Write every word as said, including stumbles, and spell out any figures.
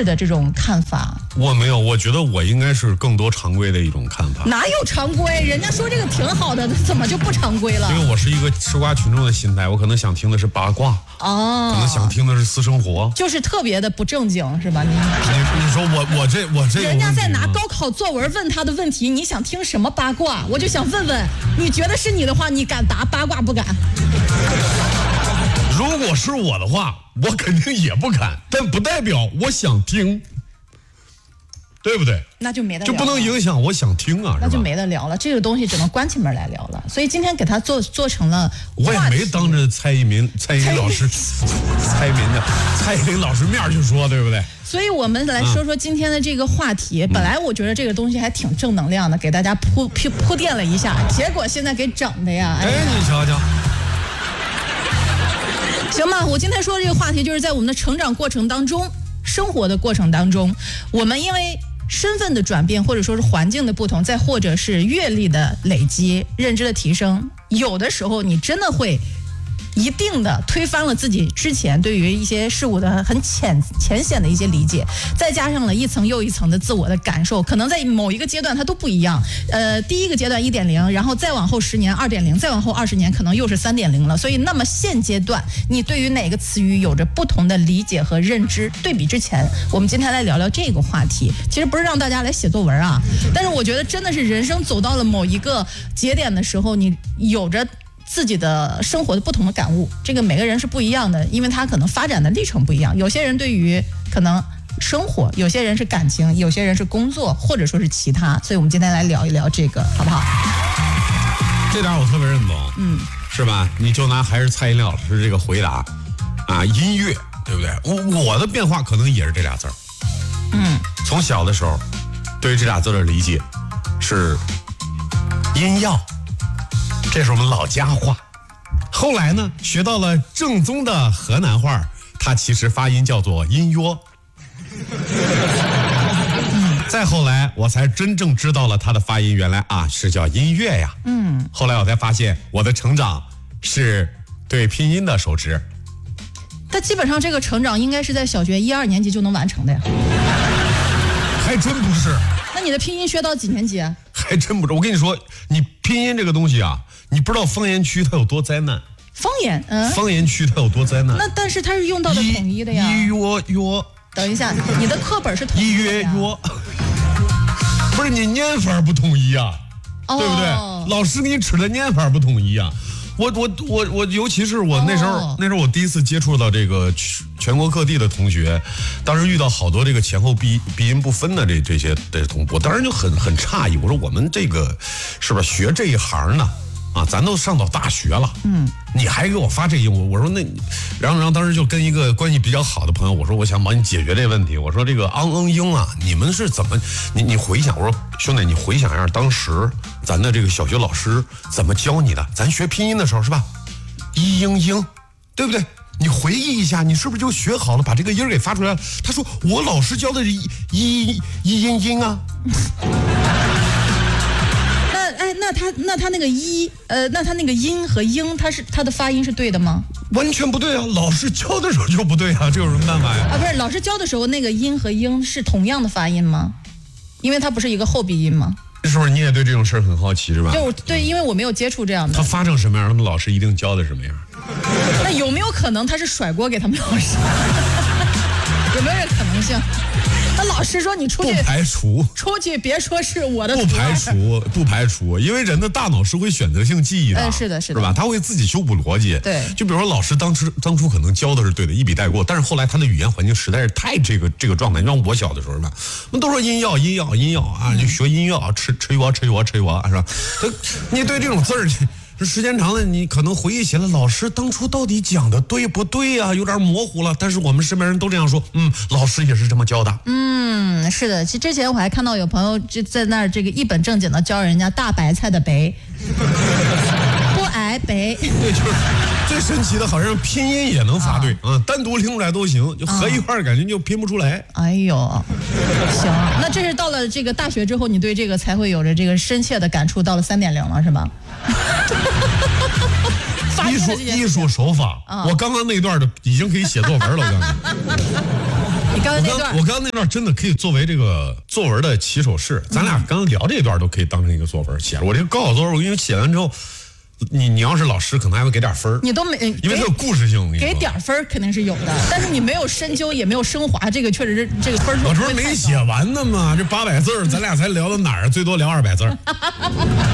式的这种看法？ 我没有，我觉得我应该是更多常规的一种看法。 哪有常规？人家说这个挺好的，怎么就不常规了？ 因为我是一个吃瓜群众的心态，我可能想听的是八卦， 哦， 可能想听的是私生活， 就是特别的不正经，是吧？你你你说我我这我这人家在拿高考作文问他的问题，你想听什么八卦？我就想问问，你觉得是你的话，你敢答八卦不敢？ 如果是我的话，我肯定也不敢，但不代表我想听，对不对？ 那就没得聊了， 就不能影响我想听啊， 那就没得聊了。这个东西只能关起门来聊了。所以今天给他做做成了， 我也没当着蔡依林、蔡依林老师、蔡依林的蔡依林老师面去说，对不对？ 所以我们来说说今天的这个话题。嗯、本来我觉得这个东西还挺正能量的，给大家铺铺铺垫了一下，结果现在给整的呀！ 哎，哎你瞧瞧。 行吧，我今天说的这个话题就是在我们的成长过程当中，生活的过程当中，我们因为身份的转变，或者说是环境的不同，再或者是阅历的累积、认知的提升，有的时候你真的会一定的推翻了自己之前对于一些事物的很浅浅显的一些理解，再加上了一层又一层的自我的感受，可能在某一个阶段它都不一样。呃，第一个阶段 一点零， 然后再往后十年 二点零， 再往后二十年可能又是 三点零 了。所以那么现阶段你对于哪个词语有着不同的理解和认知，对比之前，我们今天来聊聊这个话题。其实不是让大家来写作文啊，但是我觉得真的是人生走到了某一个节点的时候，你有着自己的生活的不同的感悟，这个每个人是不一样的，因为他可能发展的历程不一样。有些人对于可能生活，有些人是感情，有些人是工作，或者说是其他。所以我们今天来聊一聊这个，好不好？ 这点我特别认同，嗯，是吧？你就拿还是蔡依林老师这个回答啊，音乐，对不对？我我的变化可能也是这俩字儿，嗯，从小的时候对于这俩字的理解是音药。这是我们老家话，后来呢，学到了正宗的河南话，它其实发音叫做音乐。再后来，我才真正知道了它的发音，原来啊是叫音乐呀。嗯，后来我才发现，我的成长是对拼音的熟知。 但基本上这个成长应该是在小学一二年级就能完成的呀。 还真不是。 那你的拼音学到几年级啊？ 还真不是。我跟你说，你拼音这个东西啊，你不知道方言区它有多灾难。 方言，嗯， 方言区它有多灾难？ 那但是它是用到的统一的呀。 一约约。 等一下，你的课本是统一的呀。 一约约。不是你念法不统一啊，哦、对不对？老师给你指的念法不统一啊。我我我我，尤其是我那时候、哦、那时候我第一次接触到这个全国各地的同学，当时遇到好多这个前后鼻鼻音不分的这这些这同学，我当时就很很诧异，我说我们这个是吧学这一行呢？啊，咱都上到大学了，嗯，你还给我发这音，我我说那，然后然后当时就跟一个关系比较好的朋友，我说我想帮你解决这问题，我说这个昂嗯英啊，你们是怎么，你你回想，我说兄弟，你回想一下当时咱的这个小学老师怎么教你的，咱学拼音的时候是吧，一英英，对不对？你回忆一下，你是不是就学好了，把这个音给发出来了？他说我老师教的是一一一音音啊。 那他那他那个一呃，那他那个音和英，他是他的发音是对的吗？ 完全不对啊！老师教的时候就不对啊，这有什么办法呀？ 啊，不是，老师教的时候那个音和英是同样的发音吗？因为它不是一个后鼻音吗？ 是不是你也对这种事儿很好奇是吧？ 就对，因为我没有接触这样的。 他发成什么样，他们老师一定教的什么样。 那有没有可能他是甩锅给他们老师？有没有这可能性？那老师说你出去不排除， 出去别说是我的， 不排除，不排除，因为人的大脑是会选择性记忆的， 嗯、是的，是的， 是吧？他会自己修补逻辑。 对， 就比如说老师当初当初可能教的是对的，一笔带过，但是后来他的语言环境实在是太这个这个状态。你像我小的时候吧，我们都说音药音药音药啊，就学音药，吃吃药吃药吃药是吧？你对这种字儿。时间长了，你可能回忆起来，老师当初到底讲的对不对呀、啊？有点模糊了。但是我们身边人都这样说，嗯，老师也是这么教的。 嗯，是的。其实之前我还看到有朋友就在那儿这个一本正经的教人家大白菜的白，不挨白。 对，就是最神奇的，好像拼音也能发对啊，啊单独听出来都行，就合一块儿感觉就拼不出来。 哎呦，行，那这是到了这个大学之后，你对这个才会有着这个深切的感触，到了 三点零 了是吧？ 艺术艺术手法、啊，我刚刚那段的已经可以写作文了，我告诉你。 你刚才那段， 我刚刚那段真的可以作为这个作文的起手式，咱俩刚刚聊这段都可以当成一个作文写了。我这个高考作文，我因为写完之后。你你要是老师，可能还会给点分你都没， 因为它有故事性。 给点分肯定是有的，但是你没有深究，也没有升华，这个确实是这个分数。 我这不是没写完呢吗？这八百字咱俩才聊到哪儿？最多聊二百字